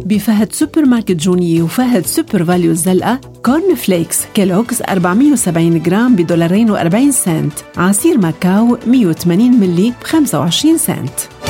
بفهد سوبر ماركت جونية وفهد سوبر فاليو الزلقة كورن فليكس كيلوغز 470 جرام $2.40. عصير ماكاو 180 ملي ب25 سنت.